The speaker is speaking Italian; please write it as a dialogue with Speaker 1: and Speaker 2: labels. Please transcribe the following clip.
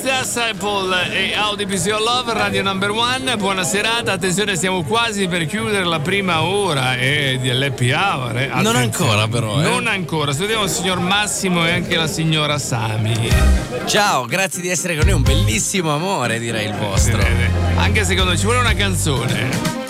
Speaker 1: Disciple e Audi Your Love, Radio Number One. Buona serata, attenzione, stiamo quasi per chiudere la prima ora di Happy Hour.
Speaker 2: Non ancora però.
Speaker 1: Non ancora, salutiamo il signor Massimo e anche la signora Sami.
Speaker 2: Ciao, grazie di essere con noi, un bellissimo amore direi il vostro.
Speaker 1: Anche secondo me ci vuole una canzone.